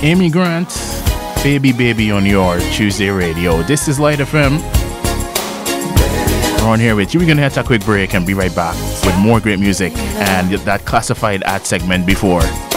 Amy Grant, Baby Baby on your Tuesday radio. This is Light FM. We're on here with you. We're going to take a quick break and be right back with more great music and that classified ad segment before.